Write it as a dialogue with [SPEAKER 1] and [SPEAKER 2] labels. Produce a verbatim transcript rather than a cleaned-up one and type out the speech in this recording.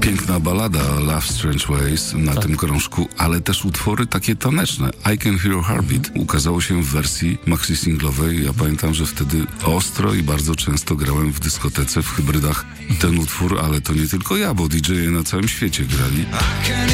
[SPEAKER 1] Piękna balada Love Strange Ways na
[SPEAKER 2] Tak.
[SPEAKER 1] tym krążku, ale też utwory takie taneczne. I Can Hear Your Heartbeat ukazało się w wersji maxi singlowej. Ja pamiętam, że wtedy ostro i bardzo często grałem w dyskotece, w hybrydach ten utwór, ale to nie tylko ja, bo D J-e na całym świecie grali.